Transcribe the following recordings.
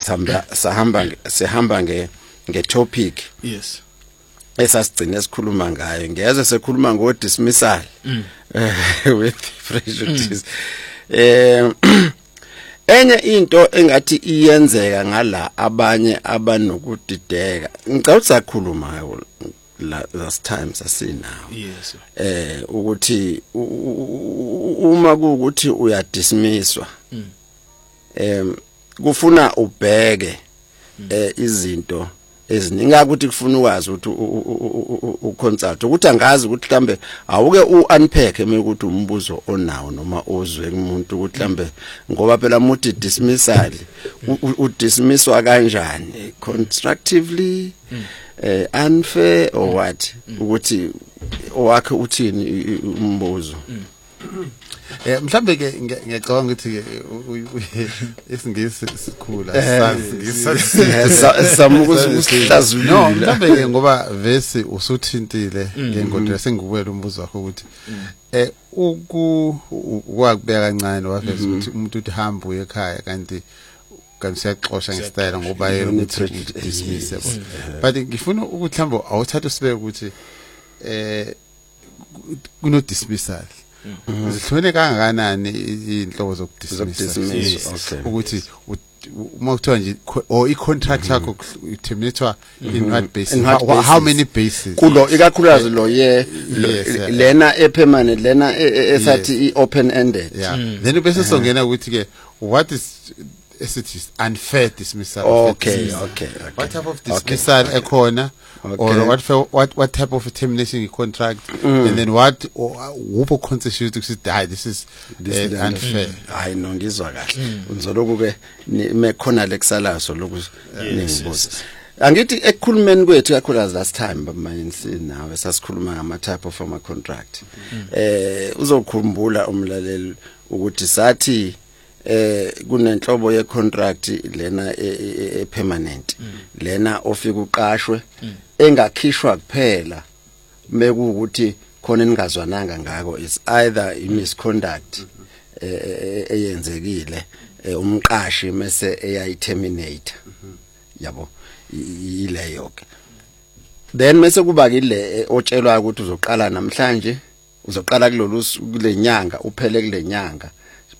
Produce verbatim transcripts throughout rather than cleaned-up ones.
sihamba sahamba sihamba nge ngetopic yes esasigcina esikhuluma ngayo ngeze sekhuluma ngo dismissal with prejudice eh enye into engathi iyenzeka ngala abanye abanokudideka ngicela sakhuluma ngayo last time sasinawo yes eh ukuthi uma kuukuthi uya dismisswa em kufuna ubheke eh izinto eziningi ukuthi kufuna ukwazi ukuthi uconsult ukuthi angazi ukuthi mhlambe awuke uunpack ukuthi umbuzo onawo noma ozwe kumuntu ukuthi mhlambe ngoba phela muthi dismissal udismisswa kanjani constructively eh unfair or what ukuthi owakhe uthini umbuzo eh mhlambe ke ngiyacabanga ukuthi ke isingisi sikhula samukusihlazula no mhlambe ke ngoba vese usuthintile ngengodela sengikuwela umbuzo wakho ukuthi eh uku kwakubeka kancane wafeza ukuthi umuntu uthi hamba uye ekhaya kanti kanti siyaxoxa ngesitayela ngoba yena uthi dismiss yabo but ngifuna ukuthi mhlawumbe awuthatha usibeke ukuthi eh kuno dismissal zihlone kangakanani inhlobo zokudismiss ukuthi uma kuthiwa nje or icontract yakho terminator in what basis how, how many bases kulo ikakhulukazi lo ye lena epermanent lena esathi iopen ended then bese songena ukuthi ke what is as it is unfair dismissal okay okay what type of dismissal ekhona or what what what type of termination contract and then what who constitutes to say this is unfair hayi no ngizwa kahle unzoloku ke mekhona lekusalaso loku ningibuza angithi ekukhulumeni kwethu kakhulukazi last time bamayinsi nawe sasikhuluma ngama type of formal contract eh uzokhumbula umlaleli ukuthi sathi eh kunenhlobo ye contract lena e permanent lena ofika uqashwe engakhishwa kuphela mekuukuthi khona ningazwananga ngako is either i misconduct eyenzekile umqashi mase eyayi terminate yabo ileyo ke then mase kuba kile otshelwa ukuthi uzoqala namhlanje uzoqala kulolu kulenyanga uphele kulenyanga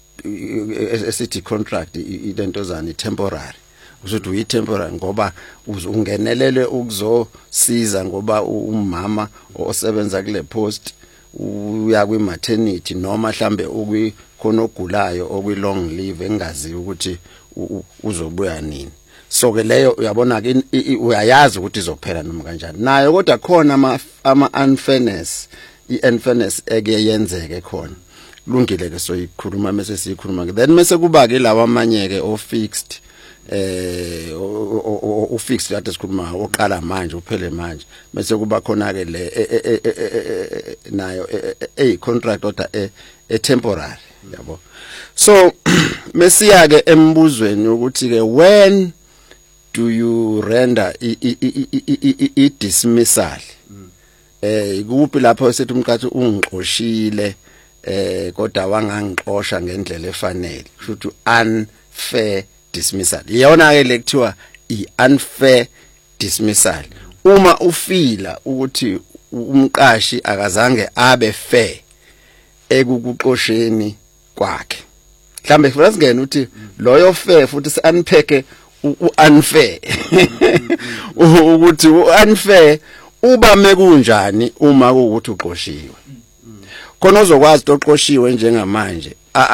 esithi contract ilentozana temporary uzothi uyi temporary ngoba uzungenelele ukuzosiza ngoba umama osebenza kule post uya kwi maternity noma mhlambe ukwi khona ogulayo okwi long leave engazi ukuthi uzobuya nini so ke leyo uyabona ke uyayazi ukuthi izophela noma kanjani nayo kodwa khona ama ama unfairness i-unfairness eke yenzeke khona kulungile ke so ikhuluma mase sikhuluma ke then mase kuba ke lawa amanye ke o fixed eh o fixed that sikhuluma oqala manje uphele manje mase kuba khona ke le nayo a contract order e temporary yabo so mesiya ke embuzweni ukuthi ke when do you render i dismissal eh kuphi lapho sethi umqathi ungixoshile eh kodwa wangangixosha ngendlela efanele kusho unfair dismissal iyona ke lekuthiwa i unfair dismissal uma ufila ukuthi umqashi akazange abe fair ekukuqosheni kwakhe mhlambe futhi singena uthi loyo fair futhi si unpack unfair ukuthi unfair uba mekunjani uma ukuthi uqoshiwe khona uzokwazi toqoshiwe njengamanje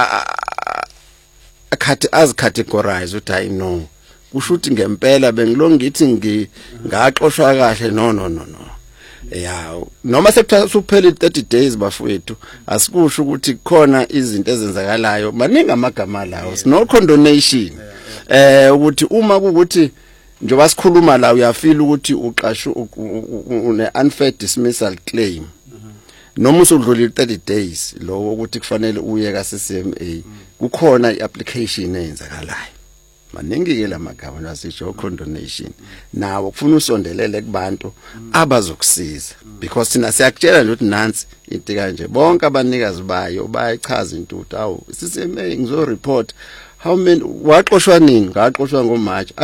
akhathi azicategorize uthi I know kusho ukuthi ngempela bengilongithi ngaqoshwa kahle no no no no yeah noma sekuphela thirty days bafowethu asikusho ukuthi khona izinto ezenzakalayo maningi amagama lawo no condonation eh ukuthi uma kuukuthi njoba sikhuluma la uyafila ukuthi uqashe une unfair dismissal claim noma usudlulile thirty days lo ukuthi kufanele uye ka C C M A kukhona iapplication eyenzakalayo maningi ke lamagama lasisho condonation nawo kufuna usondelele kubantu abazokusiza because thina siyakutshela nje ukuthi nansi into kanje bonke abanikazi bayo bayachaza into awu C C M A ngizo report how many waqoshwa nini ngaqoshwa ngoMarch